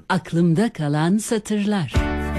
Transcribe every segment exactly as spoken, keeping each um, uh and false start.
Aklımda kalan satırlar.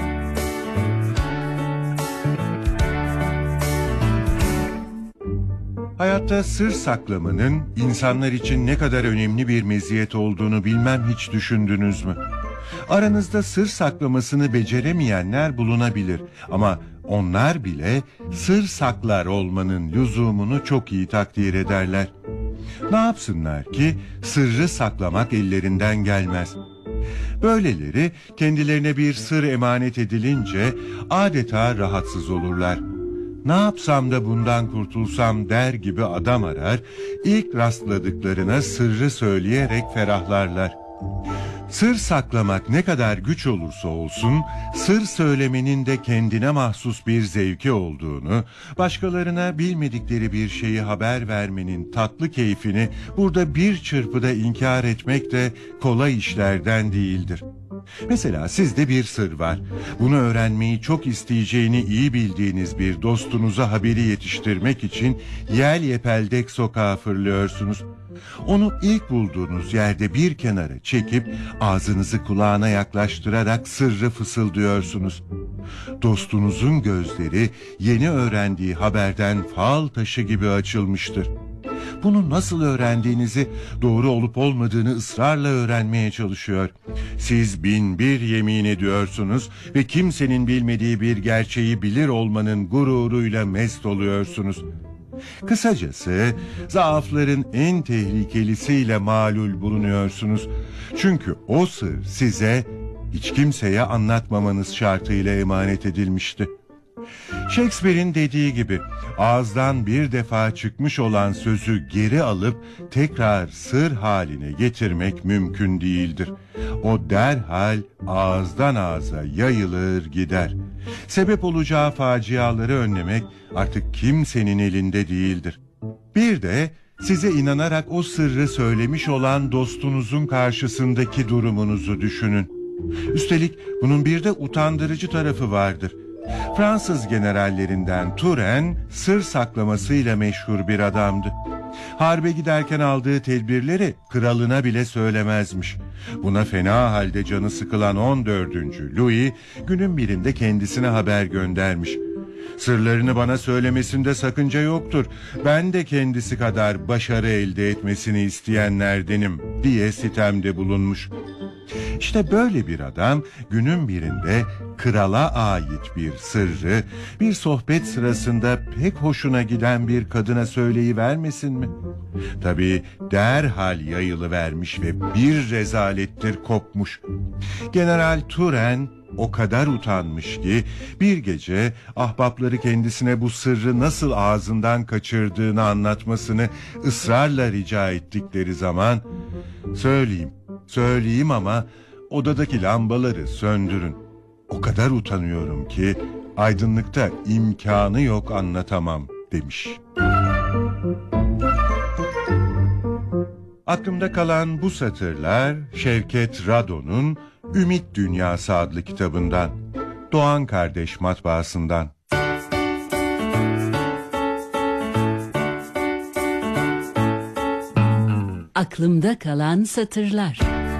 Hayatta sır saklamanın insanlar için ne kadar önemli bir meziyet olduğunu bilmem hiç düşündünüz mü? Aranızda sır saklamasını beceremeyenler bulunabilir ama onlar bile sır saklar olmanın lüzumunu çok iyi takdir ederler. Ne yapsınlar ki sırrı saklamak ellerinden gelmez. Böyleleri kendilerine bir sır emanet edilince adeta rahatsız olurlar. Ne yapsam da bundan kurtulsam der gibi adam arar, ilk rastladıklarına sırrı söyleyerek ferahlarlar. Sır saklamak ne kadar güç olursa olsun, sır söylemenin de kendine mahsus bir zevki olduğunu, başkalarına bilmedikleri bir şeyi haber vermenin tatlı keyfini burada bir çırpıda inkar etmek de kolay işlerden değildir. Mesela sizde bir sır var. Bunu öğrenmeyi çok isteyeceğini iyi bildiğiniz bir dostunuza haberi yetiştirmek için yel yepeldek sokağa fırlıyorsunuz. Onu ilk bulduğunuz yerde bir kenara çekip ağzınızı kulağına yaklaştırarak sırrı fısıldıyorsunuz. Dostunuzun gözleri yeni öğrendiği haberden fal taşı gibi açılmıştır. Bunu nasıl öğrendiğinizi, doğru olup olmadığını ısrarla öğrenmeye çalışıyor. Siz bin bir yemin ediyorsunuz ve kimsenin bilmediği bir gerçeği bilir olmanın gururuyla mest oluyorsunuz. Kısacası zaafların en tehlikelisiyle malul bulunuyorsunuz. Çünkü o sır size hiç kimseye anlatmamanız şartıyla emanet edilmişti. Shakespeare'in dediği gibi ağızdan bir defa çıkmış olan sözü geri alıp tekrar sır haline getirmek mümkün değildir. O derhal ağızdan ağza yayılır gider. Sebep olacağı faciaları önlemek artık kimsenin elinde değildir. Bir de size inanarak o sırrı söylemiş olan dostunuzun karşısındaki durumunuzu düşünün. Üstelik bunun bir de utandırıcı tarafı vardır. Fransız generallerinden Turenne sır saklamasıyla meşhur bir adamdı. Harbe giderken aldığı tedbirleri kralına bile söylemezmiş. Buna fena halde canı sıkılan on dördüncü Louis günün birinde kendisine haber göndermiş. Sırlarını bana söylemesinde sakınca yoktur. Ben de kendisi kadar başarı elde etmesini isteyenlerdenim diye sitemde bulunmuş. İşte böyle bir adam günün birinde krala ait bir sırrı bir sohbet sırasında pek hoşuna giden bir kadına söyleyivermesin mi? Tabii derhal yayılıvermiş ve bir rezalettir kopmuş. General Turenne o kadar utanmış ki bir gece ahbapları kendisine bu sırrı nasıl ağzından kaçırdığını anlatmasını ısrarla rica ettikleri zaman "Söyleyeyim, söyleyeyim ama odadaki lambaları söndürün. O kadar utanıyorum ki aydınlıkta imkanı yok anlatamam" demiş. Aklımda kalan bu satırlar Şevket Rado'nun Ümit Dünyası adlı kitabından, Doğan Kardeş Matbaası'ndan. Aklımda kalan satırlar.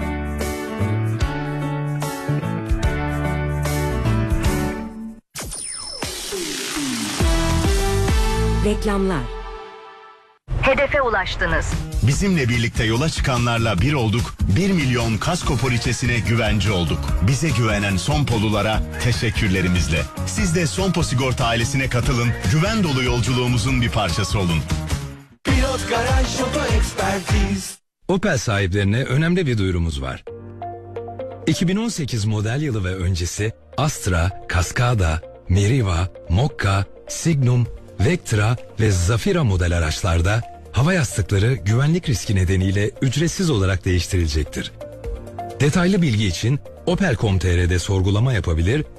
Reklamlar. Hedefe ulaştınız. Bizimle birlikte yola çıkanlarla bir olduk, bir milyon kasko poliçesine güvence olduk. Bize güvenen Sonpolulara teşekkürlerimizle. Siz de Sonpo Sigorta ailesine katılın, güven dolu yolculuğumuzun bir parçası olun. Pilot Garaj Oto Ekspertiz. Opel sahiplerine önemli bir duyurumuz var. iki bin on sekiz model yılı ve öncesi Astra, Cascada, Meriva, Mokka, Signum, Vectra ve Zafira model araçlarda hava yastıkları güvenlik riski nedeniyle ücretsiz olarak değiştirilecektir. Detaylı bilgi için opel nokta com nokta tr'de sorgulama yapabilir